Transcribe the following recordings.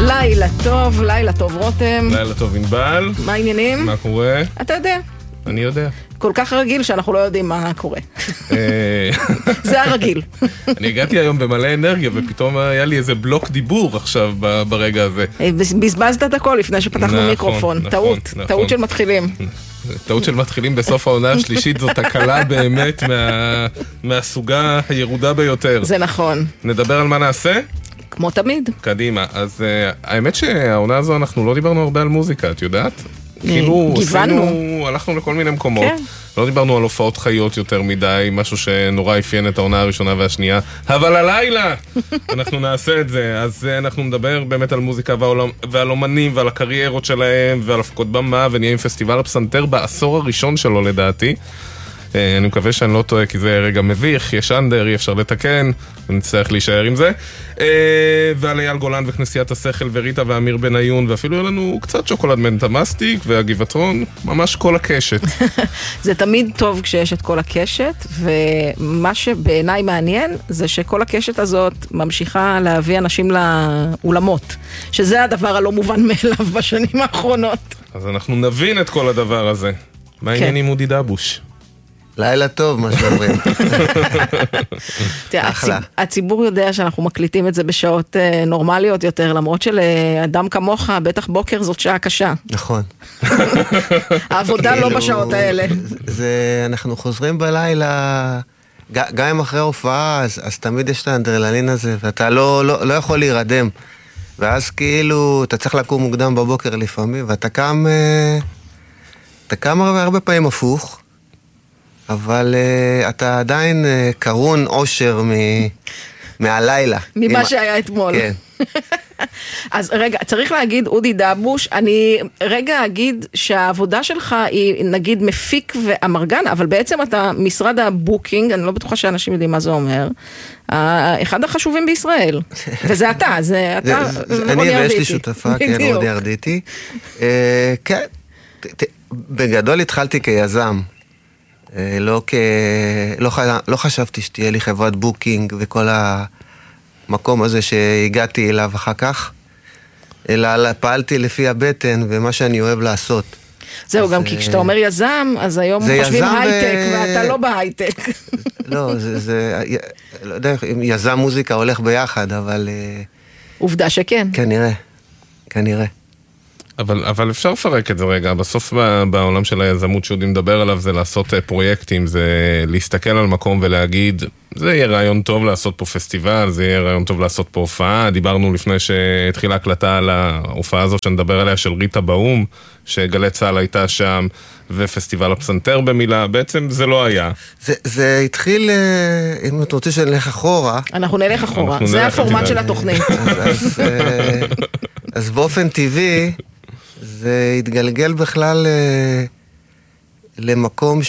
לילה טוב רותם. לילה טוב ענבל. מה העניינים? מה קורה? אתה יודע. אני יודע. כל כך רגיל שאנחנו לא יודעים מה קורה. זה הרגיל. אני הגעתי היום במלא אנרגיה ופתאום היה לי איזה בלוק דיבור עכשיו ברגע הזה. בזבזת את הכל לפני שפתחנו מיקרופון. טעות של מתחילים. טעות של מתחילים בסוף העונה השלישית, זאת הקלה באמת מהסוגה הירודה ביותר. זה נכון. נדבר על מה נעשה? כמו תמיד. קדימה. אז האמת שהעונה הזו אנחנו לא דיברנו הרבה על מוזיקה, את יודעת? כאילו הלכנו לכל מיני מקומות, לא דיברנו על הופעות חיות יותר מדי, משהו שנורא אפיין את העונה הראשונה והשנייה, אבל הלילה אנחנו נעשה את זה. אז אנחנו נדבר באמת על מוזיקה ועל אומנים ועל הקריירות שלהם ועל הפקות במה, ונהיה עם פסטיבל הפסנתר בעשור הראשון שלו לדעתי. אני מקווה שאני לא טועה, כי זה רגע מביך, יש אנדר, אי אפשר לתקן, ונצטרך להישאר עם זה. ועל אייל גולן וכנסיית השכל וריטה ואמיר בניון, ואפילו היה לנו קצת שוקולד מנטה מסטיק והגבעתרון, ממש כל הקשת. זה תמיד טוב כשיש את כל הקשת, ומה שבעיניי מעניין זה שכל הקשת הזאת ממשיכה להביא אנשים לאולמות, שזה הדבר הלא מובן מאליו בשנים האחרונות. אז אנחנו נבין את כל הדבר הזה. מה העניין עם אודי דבוש? לילה טוב, מה שאומרים. הציבור יודע שאנחנו מקליטים את זה בשעות נורמליות יותר, למרות שלאדם כמוך, בטח בוקר זאת שעה קשה. נכון. העבודה לא בשעות האלה. אנחנו חוזרים בלילה, גם אם אחרי הופעה, אז תמיד יש את האנדרלנין הזה, ואתה לא יכול להירדם. ואז כאילו, אתה צריך לקום מוקדם בבוקר לפעמים, ואתה קם הרבה פעמים הפוך, אבל אתה עדיין קרון אושר מהלילה. ממה שהיה אתמול. כן. אז רגע, צריך להגיד, אודי דבוש, אני רגע אגיד שהעבודה שלך היא נגיד מפיק ואמרגן, אבל בעצם אתה משרד הבוקינג, אני לא בטוחה שאנשים יודעים מה זה אומר, אחד החשובים בישראל. וזה אתה, זה אתה. אני ויש לי שותפה, כן, רודי ארדיטי. כן, בגדול התחלתי כיזם. לא חשבתי שתהיה לי חברת בוקינג וכל המקום הזה שהגעתי אליו אחר כך, אלא פעלתי לפי הבטן ומה שאני אוהב לעשות. זהו, גם כי כשאתה אומר יזם, אז היום חושבים הייטק ואתה לא בהייטק. לא, לא יודע, יזם מוזיקה הולך ביחד, אבל עובדה שכן. כנראה. אבל אפשר לפרק את זה רגע, בסוף בעולם של היזמות שיודעים לדבר עליו זה לעשות פרויקטים, זה להסתכל על מקום ולהגיד, זה יהיה רעיון טוב לעשות פה פסטיבל, זה יהיה רעיון טוב לעשות פה הופעה, דיברנו לפני שהתחילה הקלטה על ההופעה הזאת שנדבר עליה של ריטה באום, שגלי צהל הייתה שם, ופסטיבל הפסנתר במילה, בעצם זה לא היה. זה התחיל, אם אתה רוצה שנלך אחורה. אנחנו נלך אחורה, זה הפורמט של התוכנית. אז באופן טבעי, זה התגלגל בכלל למקום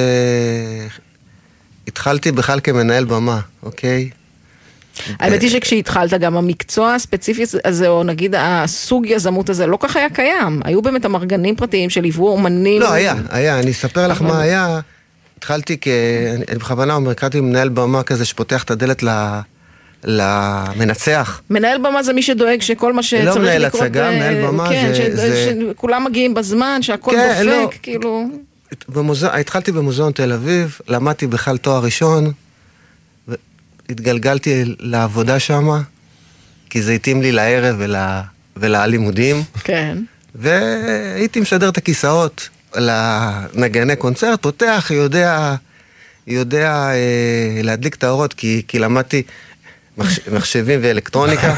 שהתחלתי בכלל כמנהל במה, אוקיי? האמת היא שכשהתחלת גם המקצוע הספציפי הזה, או נגיד הסוג יזמות הזה, לא כך היה קיים. היו באמת המרגנים פרטיים של ליוו אומנים. לא, היה. אני אספר לך מה היה. התחלתי אני בכוונה אומר, קראתי מנהל במה כזה שפותח את הדלת למנצח. מנהל במה זה מי שדואג שכל מה שצריך לקרות... לא מנהל הצגה, מנהל במה זה... שכולם מגיעים בזמן, שהכל דופק, כאילו... התחלתי במוזיאון תל אביב, למדתי בכלל תואר ראשון, התגלגלתי לעבודה שם, כי זה התאים לי לערב וללימודים. כן. והייתי משדר את הכיסאות לנגני קונצרט, פותח, יודע להדליק את האורות, כי למדתי מחשבים ואלקטרוניקה.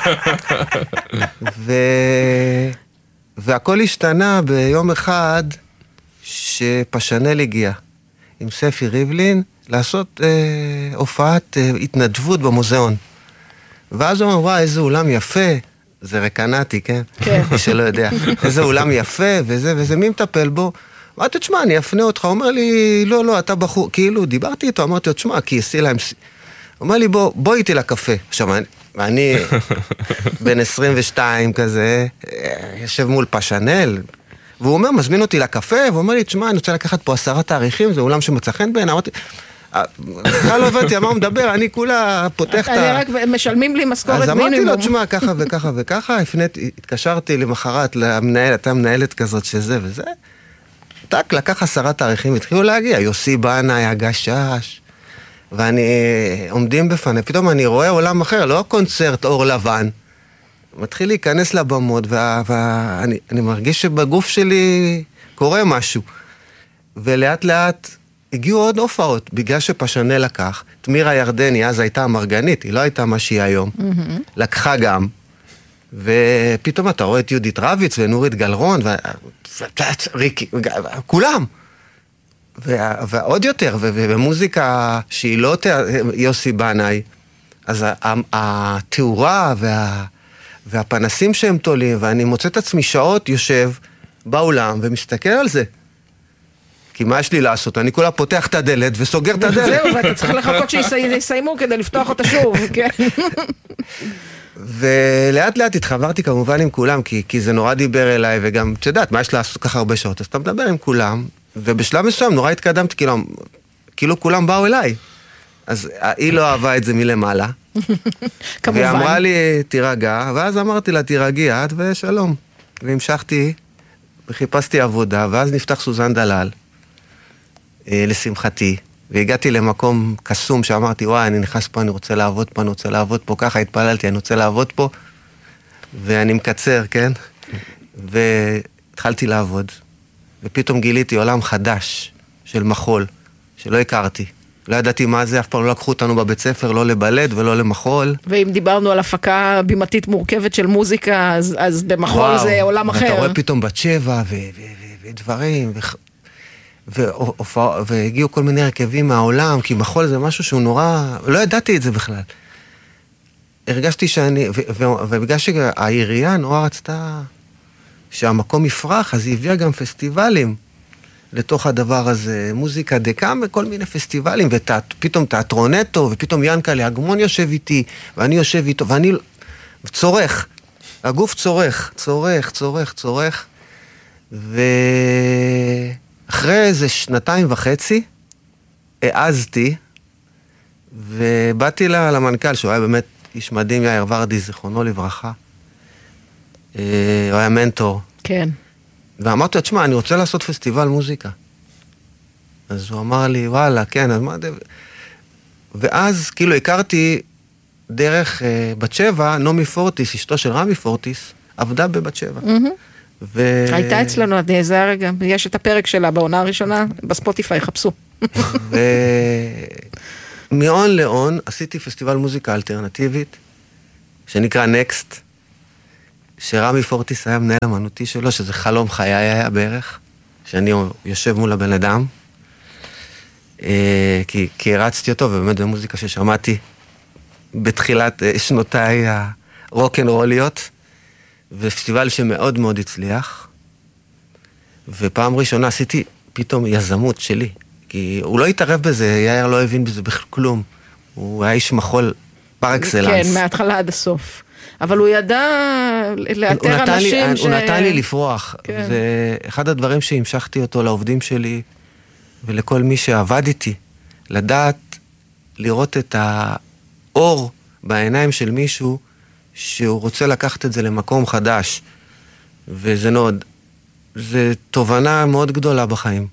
והכל השתנה ביום אחד שפשנל הגיע עם ספי ריבלין לעשות הופעת התנדבות במוזיאון. ואז הוא אמר, וואי, איזה אולם יפה, זה רקנתי, כן? כן. מי שלא יודע. איזה אולם יפה, וזה מי מטפל בו? אמרתי, תשמע, אני אפנה אותך. הוא אומר לי, לא, אתה בחור. כאילו, דיברתי איתו, אמרתי לו, תשמע, כי עשי להם... הוא אומר לי, בוא איתי לקפה. עכשיו, אני בן 22 כזה, יושב מול פשנל, והוא אומר, מזמין אותי לקפה, והוא אומר לי, תשמע, אני רוצה לקחת פה 10 תאריכים, זה אולם שמצא חן בעיניי. בכלל לא הבנתי, מה הוא מדבר, אני כולה פותח את אני רק משלמים לי משכורת מינימום. אז אמרתי לו, תשמע, ככה וככה וככה, התקשרתי למחרת למנהל, הייתה מנהלת כזאת שזה וזה, טק, לקח 10 תאריכים, התחילו להגיע, יוסי בנאי, הגשש, ואני עומדים בפני, פתאום אני רואה עולם אחר, לא קונצרט אור לבן, מתחיל להיכנס לבמות, ואני מרגיש שבגוף שלי קורה משהו, ולאט לאט הגיעו עוד הופעות, בגלל שפשנה לקח, תמירה ירדני, אז הייתה המרגנית, היא לא הייתה מה שהיא היום, לקחה גם, ופתאום אתה רואה את יהודית רביץ ונורית גלרון, כולם, ועוד יותר, ומוזיקה שהיא לא יוסי בנאי, אז התאורה והפנסים שהם תולים, ואני מוצא את עצמי שעות יושב באולם ומסתכל על זה. כי מה יש לי לעשות? אני כולה פותח את הדלת וסוגר את הדלת. זהו, ואתה צריך לחכות שיסיימו כדי לפתוח אותה שוב, כן. ולאט לאט התחברתי כמובן עם כולם, כי זה נורא דיבר אליי, וגם, את יודעת, מה יש לעשות ככה הרבה שעות? אז אתה מדבר עם כולם, ובשלב מסוים נורא התקדמתי, כאילו כולם באו אליי. אז היא לא אהבה את זה מלמעלה. כמובן. ואמרה לי, תירגע, ואז אמרתי לה, תירגעי את ושלום. והמשכתי, וחיפשתי עבודה, ואז נפתח סוזן דלל, לשמחתי, והגעתי למקום קסום שאמרתי, וואי, אני נכנס פה, אני רוצה לעבוד פה, אני רוצה לעבוד פה, ככה התפללתי, אני רוצה לעבוד פה, ואני מקצר, כן? והתחלתי לעבוד, ופתאום גיליתי עולם חדש של מחול, שלא הכרתי. לא ידעתי מה זה, אף פעם לא לקחו אותנו בבית ספר, לא לבלט ולא למחול. ואם דיברנו על הפקה בימתית מורכבת של מוזיקה, אז במחול זה עולם אחר. ואתה רואה פתאום בת שבע ודברים, והגיעו כל מיני הרכבים מהעולם, כי מחול זה משהו שהוא נורא, לא ידעתי את זה בכלל. הרגשתי שאני, ובגלל שהעירייה נורא רצתה שהמקום יפרח, אז היא הביאה גם פסטיבלים לתוך הדבר הזה, מוזיקה דקה וכל מיני פסטיבלים, ופתאום תיאטרונטו, ופתאום ינקלה אגמון יושב איתי, ואני יושב איתו, ואני צורך, הגוף צורך, ואחרי איזה 2.5, העזתי, ובאתי למנכ"ל, שהוא היה באמת איש מדהים, יאיר ורדי, זיכרונו לברכה, הוא היה מנטור. כן. ואמרתי לו, תשמע, אני רוצה לעשות פסטיבל מוזיקה. אז הוא אמר לי, וואלה, כן, אז מה זה? ואז כאילו הכרתי דרך בת שבע, נעמי פורטיס, אשתו של רמי פורטיס, עבדה בבת שבע. הייתה אצלנו, זה היה רגע, יש את הפרק שלה בעונה הראשונה, בספוטיפיי, חפשו. ומאון לאון עשיתי פסטיבל מוזיקה אלטרנטיבית, שנקרא נקסט, שרמי פורטיס היה מנהל אמנותי שלו, שזה חלום חיי היה בערך, שאני יושב מול הבן אדם, כי הרצתי אותו, ובאמת במוזיקה ששמעתי בתחילת שנותיי הרוק'נ'רוליות, ופסטיבל שמאוד מאוד הצליח, ופעם ראשונה עשיתי פתאום יזמות שלי, כי הוא לא התערב בזה, יאיר לא הבין בזה בכלום, הוא היה איש מחול פר אקסלנס. כן, מההתחלה עד הסוף. אבל הוא ידע לאתר אנשים הוא נתן לי לפרוח. זה אחד הדברים שהמשכתי אותו לעובדים שלי, ולכל מי שעבד איתי, לדעת, לראות את האור בעיניים של מישהו, שהוא רוצה לקחת את זה למקום חדש. וזה נוד. זה תובנה מאוד גדולה בחיים.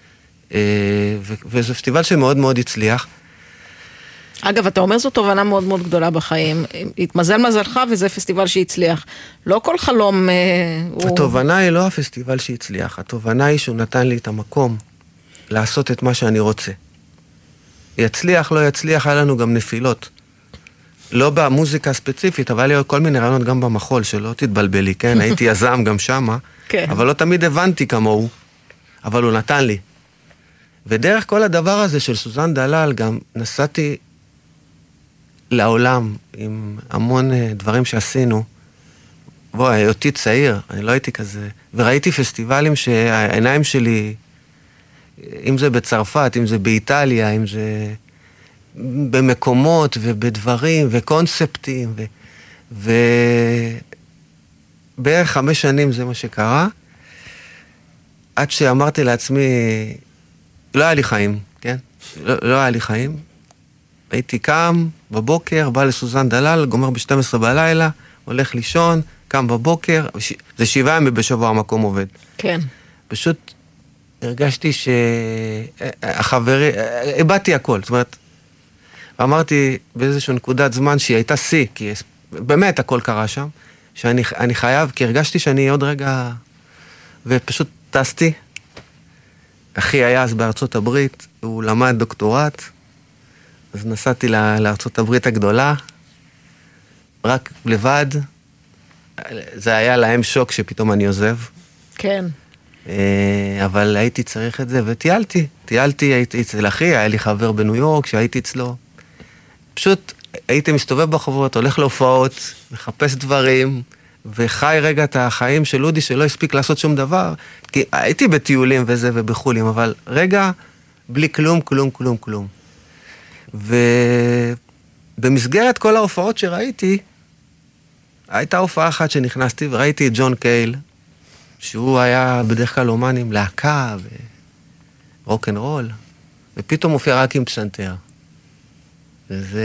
וזה פסטיבל שמאוד מאוד הצליח. אגב, אתה אומר זו תובנה מאוד מאוד גדולה בחיים. התמזל מזלך וזה פסטיבל שהצליח. לא כל חלום התובנה היא לא הפסטיבל שהצליח. התובנה היא שהוא נתן לי את המקום לעשות את מה שאני רוצה. יצליח, לא יצליח, היה לנו גם נפילות. לא במוזיקה הספציפית, אבל היה לי כל מיני רעיונות גם במחול, שלא תתבלבלי, כן? הייתי יזם גם שמה, אבל לא תמיד הבנתי כמוהו, אבל הוא נתן לי. ודרך כל הדבר הזה של סוזן דלל, גם נסעתי לעולם עם המון דברים שעשינו. בואי, היותי צעיר, אני לא הייתי כזה, וראיתי פסטיבלים שהעיניים שלי, אם זה בצרפת, אם זה באיטליה, אם זה במקומות ובדברים וקונספטים, ובערך 5 שנים זה מה שקרה, עד שאמרתי לעצמי, לא היה לי חיים, כן? לא היה לי חיים. הייתי קם בבוקר, בא לסוזן דלל, גומר ב-12 בלילה, הולך לישון, קם בבוקר, זה 7 ימים בשבוע המקום עובד. כן. פשוט הרגשתי שהחברי, הבאתי הכל, זאת אומרת, אמרתי באיזושהי נקודת זמן שהיא הייתה שיא, כי באמת הכל קרה שם, שאני חייב, כי הרגשתי שאני עוד רגע, ופשוט טסתי. אחי היה אז בארצות הברית, הוא למד דוקטורט, אז נסעתי לארצות הברית הגדולה, רק לבד, זה היה להם שוק שפתאום אני עוזב. כן. אבל הייתי צריך את זה, וטיילתי, הייתי אצל אחי, היה לי חבר בניו יורק שהייתי אצלו. פשוט הייתי מסתובב בחובות, הולך להופעות, מחפש דברים, וחי רגע את החיים של אודי שלא הספיק לעשות שום דבר, כי הייתי בטיולים וזה ובחולים, אבל רגע, בלי כלום, כלום, כלום, כלום. ובמסגרת כל ההופעות שראיתי, הייתה הופעה אחת שנכנסתי וראיתי את ג'ון קייל, שהוא היה בדרך כלל אומן עם להקה ורוק'נ'רול, ופתאום מופיע רק עם פסנתר. וזה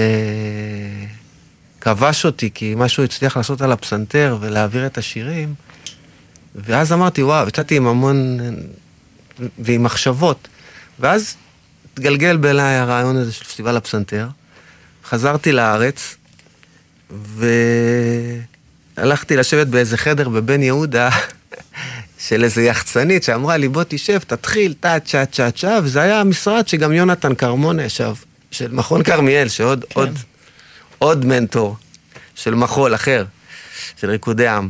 כבש אותי, כי משהו הצליח לעשות על הפסנתר ולהעביר את השירים, ואז אמרתי, וואו, יצאתי עם המון, ועם מחשבות, ואז התגלגל ביניי הרעיון הזה של פסטיבל הפסנתר, חזרתי לארץ, והלכתי לשבת באיזה חדר בבן יהודה, של איזה יחצנית שאמרה לי, בוא תשב, תתחיל, צ'ה, וזה היה המשרד שגם יונתן קרמון ישב, של מכון קרמיאל, שעוד עוד מנטור של מחול אחר, של ריקודי עם.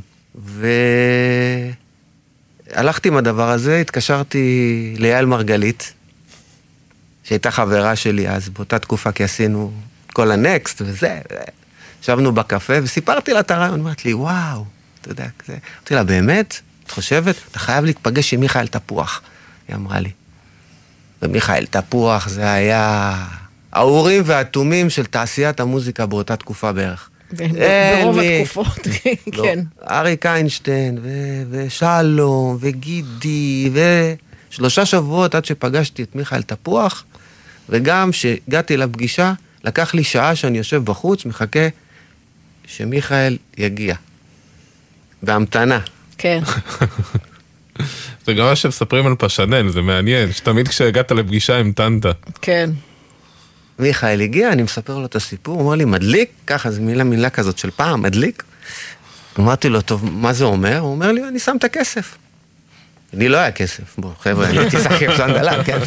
והלכתי עם הדבר הזה, התקשרתי ליעל מרגלית, שהייתה חברה שלי אז, באותה תקופה, כי עשינו כל הנקסט וזה, ישבנו בקפה, וסיפרתי לה את הרעיון, אמרת לי, וואו, אתה יודע, כזה. אמרתי לה, באמת? את חושבת? אתה חייב להתפגש עם מיכאל תפוח, היא אמרה לי. ומיכאל תפוח זה היה האורים והתומים של תעשיית המוזיקה באותה תקופה בערך. ברוב התקופות, כן. אריק איינשטיין, ושלום, וגידי, 3 שבועות עד שפגשתי את מיכאל תפוח, וגם שהגעתי לפגישה, לקח לי שעה שאני יושב בחוץ, מחכה שמיכאל יגיע. בהמתנה. כן. זה גם מה שמספרים על פשנל, זה מעניין, שתמיד כשהגעת לפגישה המתנת. כן. מיכאל הגיע, אני מספר לו את הסיפור, הוא אומר לי, מדליק? ככה, זו מילה כזאת של פעם, מדליק? אמרתי לו, טוב, מה זה אומר? הוא אומר לי, אני שם את הכסף. לי לא היה כסף, בוא, חבר'ה, אני הייתי שחק סנדלן, כן?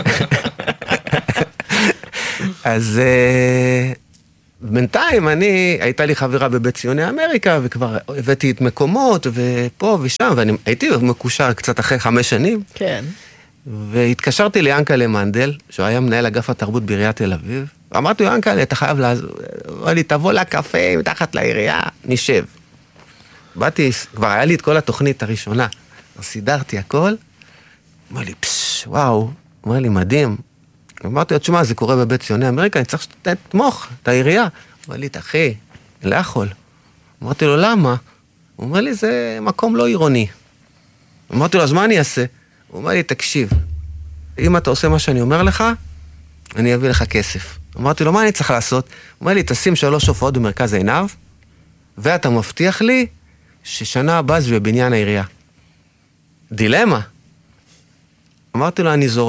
אז בינתיים הייתה לי חברה בבית ציוני אמריקה, וכבר הבאתי את מקומות, ופה ושם, ואני הייתי מקושר קצת אחרי 5 שנים. כן. והתקשרתי ליאנקלה מנדל, שהוא היה מנהל אגף התרבות בעיריית תל אביב, ואמרתי לו, יאנקלה, אתה חייב לעזור, אמר לי, תבוא לקפה מתחת לעירייה, נשב. באתי, כבר היה לי את כל התוכנית הראשונה, סידרתי הכל, אמר לי, וואו, אמר לי, מדהים. אמרתי לו, תשמע, זה קורה בבית ציוני אמריקה, אני צריך שתתמוך את העירייה. אמר לי, אחי, לא יכול. אמרתי לו, למה? הוא אומר לי, זה מקום לא עירוני. אמרתי לו, אז מה אני אעשה? הוא אומר לי, תקשיב, אם אתה עושה מה שאני אומר לך, אני אביא לך כסף. אמרתי לו, מה אני צריך לעשות? הוא אומר לי, תשים 3 הופעות במרכז עיניו, ואתה מבטיח לי ששנה הבאה זה בבניין העירייה. דילמה. אמרתי לו, אני זורם.